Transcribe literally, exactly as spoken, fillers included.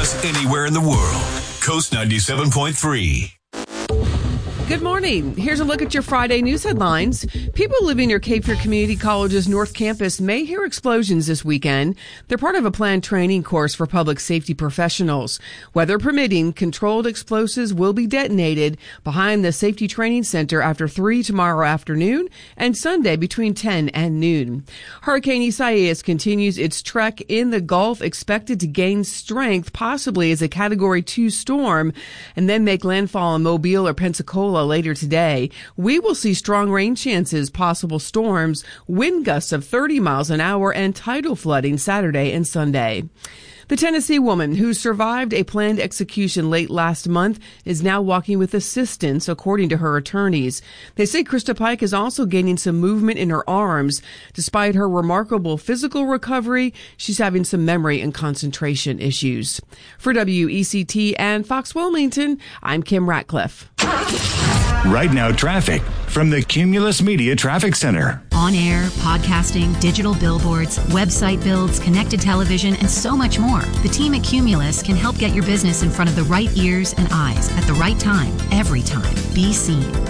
us anywhere in the world. Coast ninety-seven point three. Good morning. Here's a look at your Friday news headlines. People living near Cape Fear Community College's North Campus may hear explosions this weekend. They're part of a planned training course for public safety professionals. Weather permitting, controlled explosives will be detonated behind the Safety Training Center after three tomorrow afternoon and Sunday between ten and noon. Hurricane Isaias continues its trek in the Gulf, expected to gain strength possibly as a Category two storm and then make landfall in Mobile or Pensacola later today. We will see strong rain chances, possible storms, wind gusts of thirty miles an hour, and tidal flooding Saturday and Sunday. The Tennessee woman who survived a planned execution late last month is now walking with assistance, according to her attorneys. They say Krista Pike is also gaining some movement in her arms. Despite her remarkable physical recovery, she's having some memory and concentration issues. For W E C T and Fox Wilmington, I'm Kim Ratcliffe. Right now, traffic from the Cumulus Media Traffic Center. On air, podcasting, digital billboards, website builds, connected television, and so much more. The team at Cumulus can help get your business in front of the right ears and eyes at the right time, every time. Be seen.